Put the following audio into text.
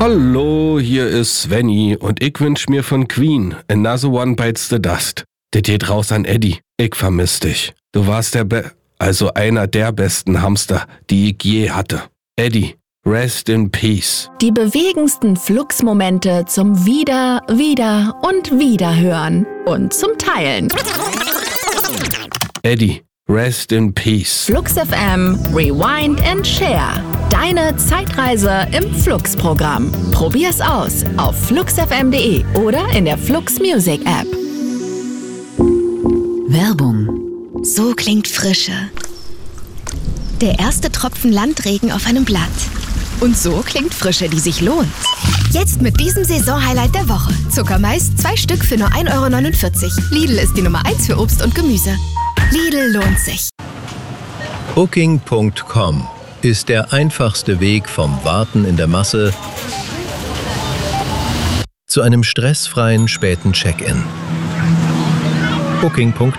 Hallo, hier ist Svenny und ich wünsch mir von Queen Another One Bites the Dust. Das geht raus an Eddie. Ich vermiss dich. Du warst einer der besten Hamster, die ich je hatte. Eddie, rest in peace. Die bewegendsten Flux-Momente zum Wieder und Wiederhören und zum Teilen. Eddie, rest in peace. Flux FM, Rewind and Share. Deine Zeitreise im Flux-Programm. Probier's aus auf fluxfm.de oder in der Flux Music App. Werbung. So klingt Frische. Der erste Tropfen Landregen auf einem Blatt. Und so klingt Frische, die sich lohnt. Jetzt mit diesem Saisonhighlight der Woche. Zuckermais, 2 Stück für nur 1,49 €. Lidl ist die Nummer 1 für Obst und Gemüse. Lidl lohnt sich. Booking.com ist der einfachste Weg vom Warten in der Masse zu einem stressfreien späten Check-in. Booking.com